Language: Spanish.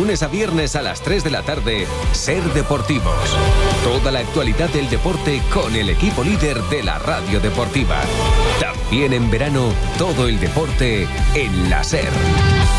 lunes a viernes a las 3 de la tarde, Ser Deportivos. Toda la actualidad del deporte con el equipo líder de la radio deportiva. También en verano, todo el deporte en la Ser.